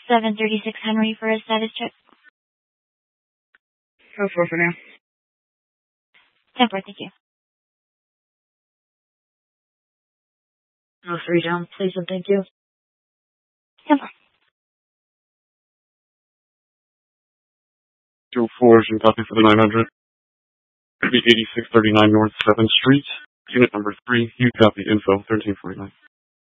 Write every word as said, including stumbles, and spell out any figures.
seven thirty-six Henry for a status check. Go for for now. ten four, thank you. Oh, three down, please and thank you. ten four. Joe four, and copy for the nine hundred. eighty-six thirty-nine North seventh Street. Unit number three, you copy info thirteen forty-nine.